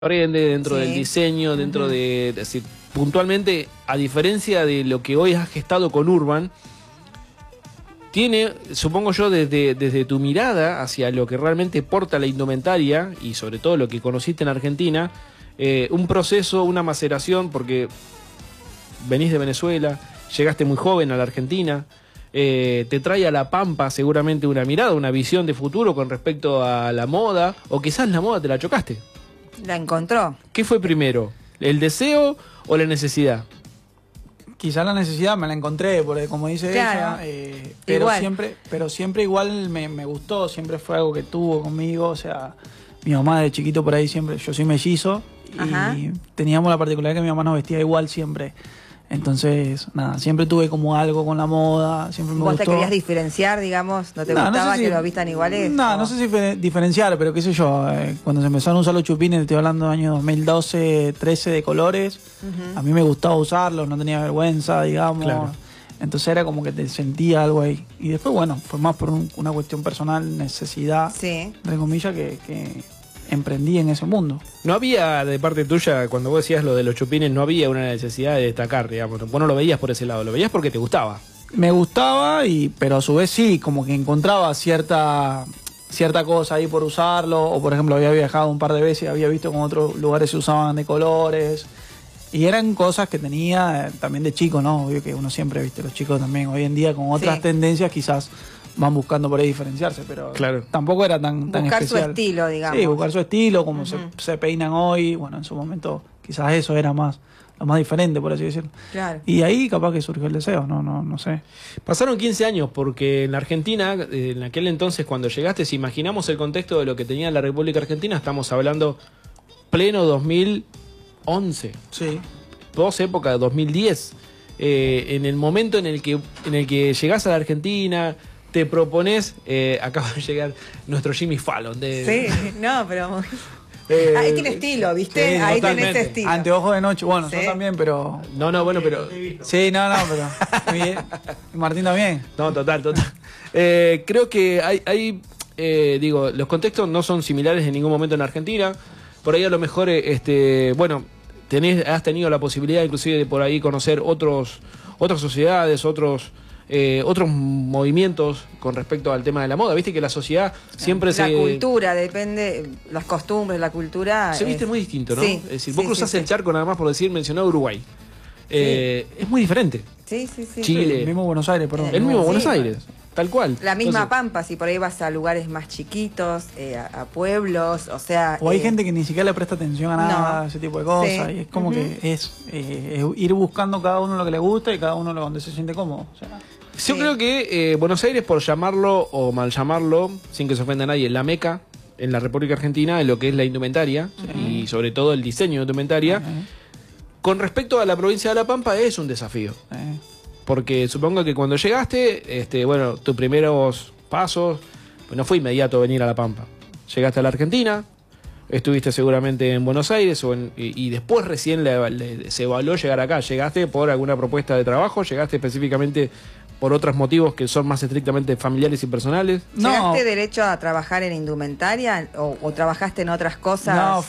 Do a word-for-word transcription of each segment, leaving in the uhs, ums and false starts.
dentro sí. del diseño, dentro uh-huh. de, de decir, puntualmente, a diferencia de lo que hoy has gestado con Urban, tiene, supongo yo, desde, desde tu mirada hacia lo que realmente porta la indumentaria y sobre todo lo que conociste en Argentina, eh, un proceso, una maceración, porque venís de Venezuela, llegaste muy joven a la Argentina, eh, te trae a la Pampa seguramente una mirada, una visión de futuro con respecto a la moda, o quizás la moda te la chocaste. La encontró. ¿Qué fue primero? ¿El deseo o la necesidad? Quizá la necesidad me la encontré, porque como dice claro. ella, eh, pero, siempre, pero siempre igual me, me gustó, siempre fue algo que tuvo conmigo, o sea, mi mamá de chiquito por ahí siempre, yo soy mellizo, Ajá. y teníamos la particularidad que mi mamá nos vestía igual siempre. Entonces, nada, siempre tuve como algo con la moda, siempre me ¿Vos gustó. te querías diferenciar, digamos? ¿No te no, gustaba no sé si, que lo vistan iguales? No, o... no sé si diferenciar, pero qué sé yo, eh, cuando se empezaron a usar los chupines, estoy hablando de años dos mil doce, trece de colores, uh-huh. a mí me gustaba usarlos, no tenía vergüenza, digamos. Claro. Entonces era como que te sentía algo ahí. Y después, bueno, fue más por un, una cuestión personal, necesidad, sí. entre comillas, que... que emprendí en ese mundo. No había, de parte tuya, cuando vos decías lo de los chupines, no había una necesidad de destacar, digamos. Vos no lo veías por ese lado, lo veías porque te gustaba. Me gustaba, y pero a su vez sí, como que encontraba cierta cierta cosa ahí por usarlo, o por ejemplo había viajado un par de veces y había visto que en otros lugares se usaban de colores, y eran cosas que tenía eh, también de chico, ¿no? Obvio que uno siempre, viste, los chicos también hoy en día con otras sí. tendencias quizás van buscando por ahí diferenciarse, pero claro. tampoco era tan, tan buscar especial. Buscar su estilo, digamos. Sí, buscar su estilo, como uh-huh. se, se peinan hoy, bueno, en su momento quizás eso era más lo más diferente, por así decirlo. Claro. Y ahí capaz que surgió el deseo, no no no sé. Pasaron quince años, porque en la Argentina, en aquel entonces cuando llegaste, si imaginamos el contexto de lo que tenía la República Argentina, estamos hablando pleno dos mil once. Sí. Dos épocas, dos mil diez. Eh, en el momento en el que, en el que llegás a la Argentina... Te propones, eh, acaba de llegar nuestro Jimmy Fallon. De, sí, no, pero... eh, ahí tiene estilo, ¿viste? Sí, ahí totalmente. tiene ese estilo. Anteojos de noche, bueno, ¿sí? yo también, pero... No, no, bueno, pero... Sí, no, no, pero... Martín también. No, total, total. Eh, creo que hay, hay eh, digo, los contextos no son similares en ningún momento en Argentina. Por ahí a lo mejor, este, bueno, tenés, has tenido la posibilidad inclusive de por ahí conocer otros, otras sociedades, otros... Eh, otros movimientos con respecto al tema de la moda. Viste que la sociedad siempre la se... La cultura, depende, las costumbres, la cultura... Se viste es... muy distinto, ¿no? Sí, es decir, sí, vos cruzás sí, el sí. charco nada más por decir, mencionado Uruguay. Eh, sí. Es muy diferente. Sí, sí, sí. Chile. El mismo Buenos Aires, perdón. El, el mismo sí. Buenos Aires, tal cual. La misma Entonces, Pampa, si por ahí vas a lugares más chiquitos, eh, a, a pueblos, o sea... O hay eh, gente que ni siquiera le presta atención a nada, no. ese tipo de cosas, Sí. y es como uh-huh. que es, eh, es ir buscando cada uno lo que le gusta y cada uno lo donde se siente cómodo. O sea, yo sí. creo que eh, Buenos Aires, por llamarlo o mal llamarlo, sin que se ofenda a nadie, la meca en la República Argentina en lo que es la indumentaria uh-huh. y sobre todo el diseño de indumentaria, uh-huh. con respecto a la provincia de La Pampa es un desafío. Uh-huh. Porque supongo que cuando llegaste, este, bueno, tus primeros pasos, pues no fue inmediato venir a La Pampa. Llegaste a la Argentina, estuviste seguramente en Buenos Aires o en, y, y después recién le, le, se evaluó llegar acá. ¿Llegaste por alguna propuesta de trabajo? ¿Llegaste específicamente por otros motivos que son más estrictamente familiares y personales? ¿Llegaste no. derecho a trabajar en indumentaria o, o trabajaste en otras cosas? No,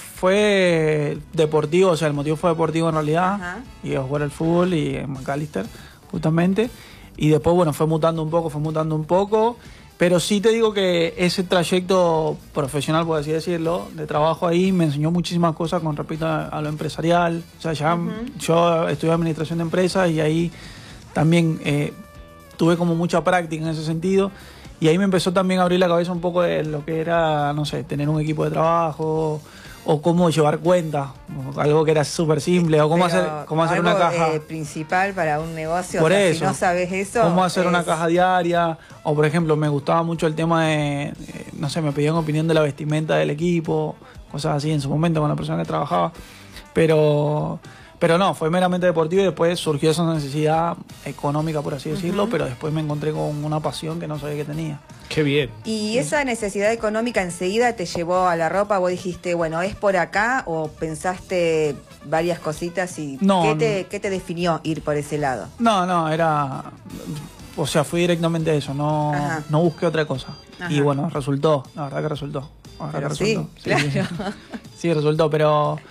fue deportivo, o sea, el motivo fue deportivo en realidad. Ajá. Y a jugar al fútbol y en McAllister, justamente. Y después, bueno, fue mutando un poco, fue mutando un poco. Pero sí te digo que ese trayecto profesional, por así decirlo, de trabajo ahí, me enseñó muchísimas cosas con respecto a, a lo empresarial. O sea, ya uh-huh. yo estudié administración de empresas y ahí también... Eh, tuve como mucha práctica en ese sentido y ahí me empezó también a abrir la cabeza un poco de lo que era, no sé, tener un equipo de trabajo o cómo llevar cuentas, algo que era súper simple, o cómo Pero hacer cómo hacer algo, una caja eh, principal para un negocio. Por o sea, eso, si no sabes eso, cómo hacer es... una caja diaria, o por ejemplo me gustaba mucho el tema de, eh, no sé, me pedían opinión de la vestimenta del equipo, cosas así en su momento con la persona que trabajaba, pero... Pero no, fue meramente deportivo y después surgió esa necesidad económica, por así decirlo, uh-huh. pero después me encontré con una pasión que no sabía que tenía. Qué bien. ¿Y esa necesidad económica enseguida te llevó a la ropa? ¿Vos dijiste, bueno, es por acá? ¿O pensaste varias cositas y no, ¿qué te, qué te definió ir por ese lado? No, no, era... O sea, fui directamente a eso, no, no busqué otra cosa. Ajá. Y bueno, resultó, la verdad que resultó. acá Pero resultó. sí, claro. Sí, resultó, pero